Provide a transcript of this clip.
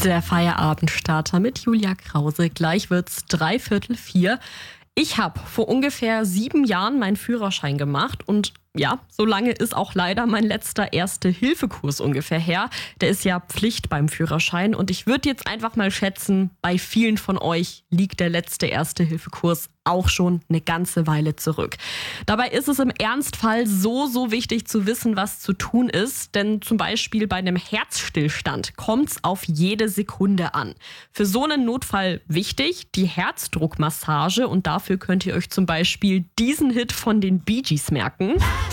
Der Feierabendstarter mit Julia Krause. Gleich wird's 3:45. Ich habe vor ungefähr 7 Jahren meinen Führerschein gemacht und ja, so lange ist auch leider mein letzter Erste-Hilfe-Kurs ungefähr her. Der ist ja Pflicht beim Führerschein und ich würde jetzt einfach mal schätzen, bei vielen von euch liegt der letzte Erste-Hilfe-Kurs auch schon eine ganze Weile zurück. Dabei ist es im Ernstfall so wichtig zu wissen, was zu tun ist, denn zum Beispiel bei einem Herzstillstand kommt es auf jede Sekunde an. Für so einen Notfall wichtig, die Herzdruckmassage, und dafür könnt ihr euch zum Beispiel diesen Hit von den Bee Gees merken.